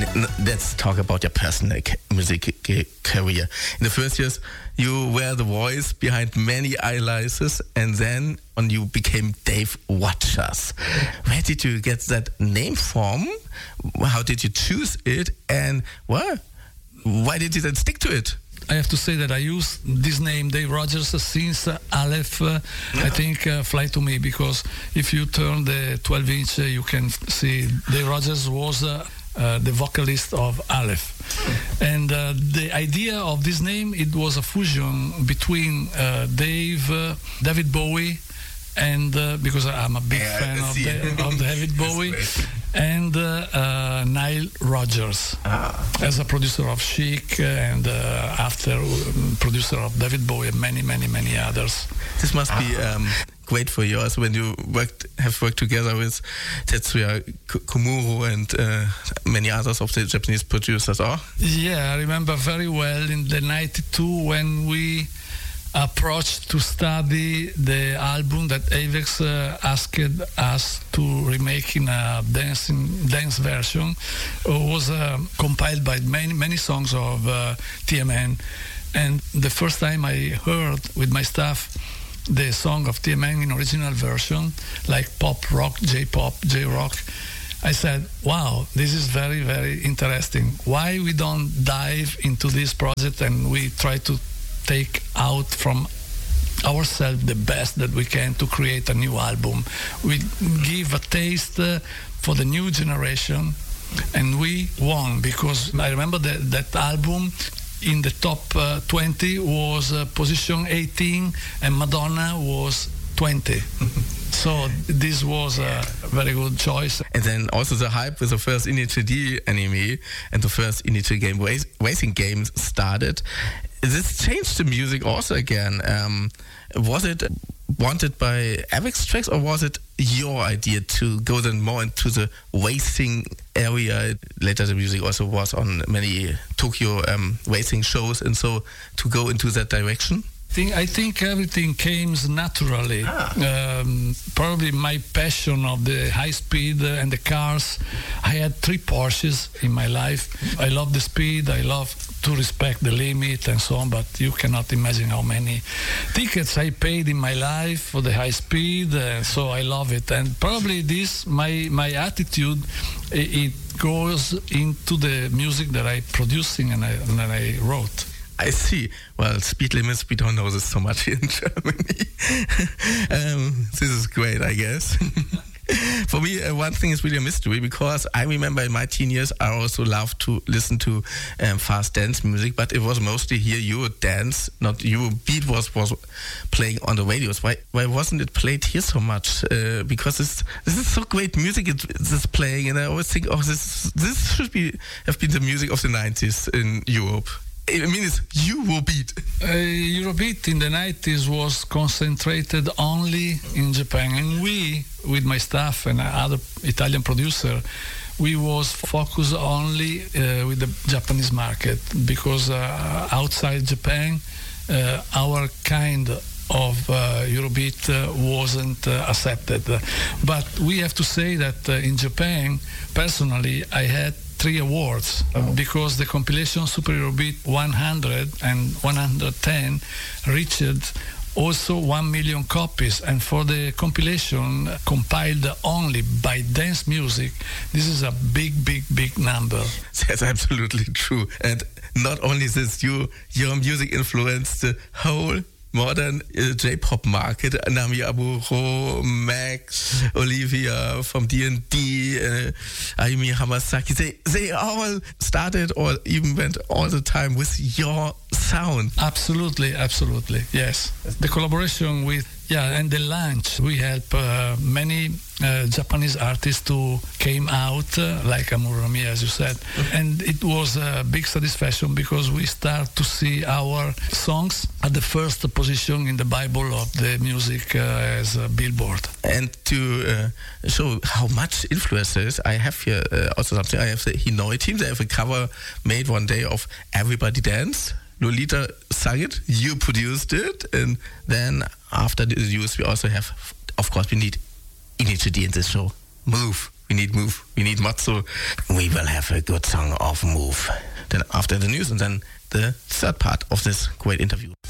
Let's talk about your personal music career. In the first years, you were the voice behind many aliases, and then you became Dave Watchers. Where did you get that name from? How did you choose it? And why did you then stick to it? I have to say that I use this name, Dave Rogers, since Aleph, I think, Fly to Me, because if you turn the 12-inch, you can see Dave Rogers was the vocalist of Aleph. And the idea of this name, it was a fusion between David Bowie, and because I'm a big fan of David Bowie, and Nile Rodgers as a producer of Chic, and after producer of David Bowie and many others. This must be great for you also when you have worked together with Tetsuya Komuro and many others of the Japanese producers. Yeah, I remember very well in the 92 when we approached to study the album that Avex asked us to remake in a dance version. It was compiled by many songs of TMN, and the first time I heard with my staff the song of TMN in original version, like pop rock, J-pop, J-rock, I said, wow, this is very, very interesting. Why we don't dive into this project and we try to take out from ourselves the best that we can to create a new album. We give a taste for the new generation, and we won, because I remember that album in the top 20 was position 18 and Madonna was 20. So this was a very good choice. And then also the hype with the first Initial D anime and the first Initial game racing games started. This changed the music also again. Was it wanted by Avex Trax, or was it your idea to go then more into the racing area? Later the music also was on many Tokyo racing shows, and so to go into that direction? I think everything came naturally. Probably my passion of the high speed and the cars. I had 3 Porsches in my life. I love the speed. I love to respect the limit and so on, but you cannot imagine how many tickets I paid in my life for the high speed. So I love it. And probably this, my attitude, it goes into the music that I'm producing and I wrote. I see. Well, speed limits, we don't know this so much here in Germany. This is great, I guess. For me, one thing is really a mystery, because I remember in my teen years, I also loved to listen to fast dance music, but it was mostly here Eurodance, not Eurobeat was playing on the radios. Why wasn't it played here so much? Because this is so great music it's playing, and I always think, this should have been the music of the 90s in Europe. I mean, it's Eurobeat. Eurobeat in the 90s was concentrated only in Japan, and we, with my staff and other Italian producer, we was focused only with the Japanese market, because outside Japan, our kind of Eurobeat wasn't accepted. But we have to say that in Japan, personally, I had 3 awards because the compilation Super Eurobeat 100 and 110 reached also 1 million copies, and for the compilation compiled only by dance music, this is a big number. That's absolutely true. And not only this, your music influenced the whole modern J-pop market. Nami Aburo, Max, Olivia from D&D, Ayumi Hamasaki, they all started or even went all the time with your sound. Absolutely, yes. The collaboration with, and the launch, we help many Japanese artists who came out, like Amurumi, as you said. And it was a big satisfaction because we start to see our songs at the first position in the Bible of the music as a Billboard. And to show how much influence there is, I have here also something. I have the Hinoi team. They have a cover made one day of Everybody Dance. Lolita sang it, you produced it, and then after the use we also have, of course, we need Initial D in this show. Move. We need Move. We need Mozzo. We will have a good song of Move. Then after the news and then the third part of this great interview.